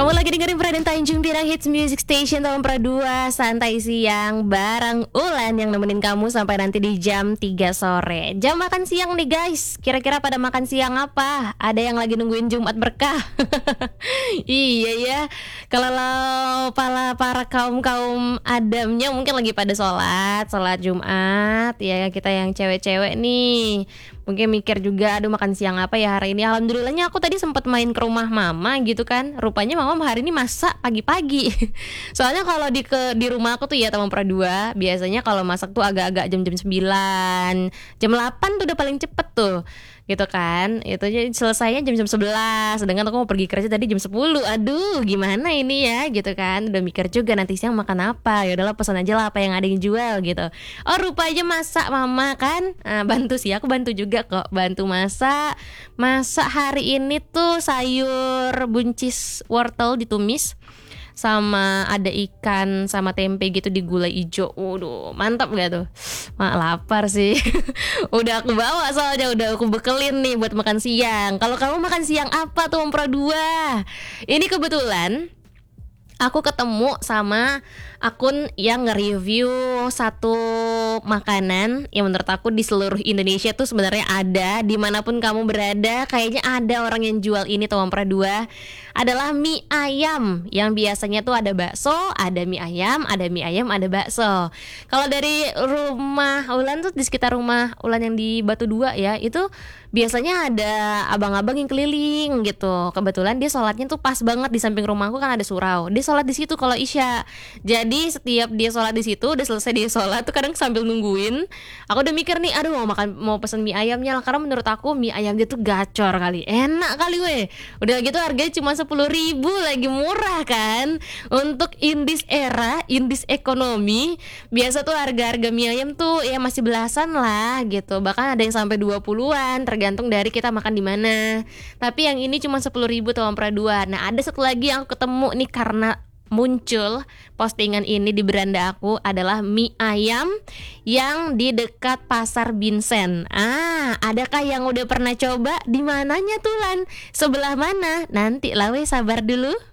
Kamu lagi dengerin Pradana Tanjung Pinang Hits Music Station tahun Pradua Santai Siang bareng Ulan yang nemenin kamu sampai nanti di jam 3 sore. Jam makan siang nih guys. Kira-kira pada makan siang apa? Ada yang lagi nungguin Jumat berkah? Iya ya. Kalau para kaum adamnya mungkin lagi pada sholat Jumat. Ya kita yang cewek-cewek nih mungkin mikir juga, aduh makan siang apa ya hari ini. Alhamdulillahnya aku tadi sempat main ke rumah mama gitu kan. Rupanya mama hari ini masak pagi-pagi. Soalnya kalau di rumah aku tuh ya Taman Pradua, biasanya kalau masak tuh agak-agak jam-jam 9, jam 8 tuh udah paling cepet tuh. Gitu kan. Itu aja selesainya jam 11. Sedangkan aku mau pergi kerja tadi jam 10. Aduh, gimana ini ya gitu kan. Udah mikir juga nanti siang makan apa. Ya udahlah pesan aja lah apa yang ada yang jual gitu. Oh, rupanya masak mama kan. Bantu sih, aku bantu juga kok. Bantu masak. Masak hari ini tuh sayur buncis wortel ditumis, sama ada ikan sama tempe gitu di gulai ijo. Waduh, mantap gak tuh? Lapar sih. Udah aku bawa soalnya, udah aku bekelin nih buat makan siang. Kalau kamu makan siang apa tuh Ompra 2? Ini kebetulan aku ketemu sama akun yang nge-review satu makanan yang menurut aku di seluruh Indonesia tuh sebenarnya ada. Dimanapun kamu berada, kayaknya ada orang yang jual ini tuh Ompra 2. Adalah mie ayam yang biasanya tuh ada bakso, ada mie ayam, ada bakso. Kalau dari rumah Ulan tuh di sekitar rumah Ulan yang di Batu 2 ya, itu biasanya ada abang-abang yang keliling gitu. Kebetulan dia sholatnya tuh pas banget di samping rumahku kan ada surau. Dia sholat di situ kalau Isya. Jadi setiap dia sholat di situ, udah selesai dia sholat tuh kadang sambil nungguin, aku udah mikir nih, aduh mau pesen mie ayamnya lah, karena menurut aku mie ayam dia tuh gacor kali, enak kali weh. Udah gitu harganya cuma 10.000, lagi murah kan. Untuk indis era, indis ekonomi, biasa tuh harga-harga mie ayam tuh ya masih belasan lah gitu. Bahkan ada yang sampai 20-an, tergantung dari kita makan di mana. Tapi yang ini cuma 10.000 tuh Ompra 2. Nah, ada satu lagi yang aku ketemu nih karena muncul postingan ini di beranda aku, adalah mie ayam yang di dekat Pasar Binsen. Adakah yang udah pernah coba? Di mananya tuh Lan? Sebelah mana? Nanti lah weh, sabar dulu.